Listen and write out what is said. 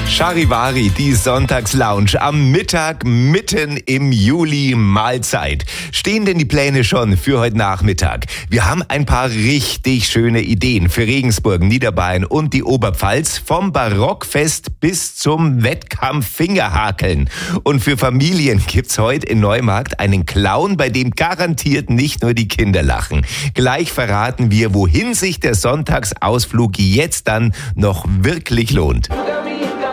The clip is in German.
Charivari, die Sonntagslounge am Mittag mitten im Juli, Mahlzeit. Stehen denn die Pläne schon für heute Nachmittag? Wir haben ein paar richtig schöne Ideen für Regensburg, Niederbayern und die Oberpfalz, vom Barockfest bis zum Wettkampf Fingerhakeln. Und für Familien gibt's heute in Neumarkt einen Clown, bei dem garantiert nicht nur die Kinder lachen. Gleich verraten wir, wohin sich der Sonntagsausflug jetzt dann noch wirklich lohnt.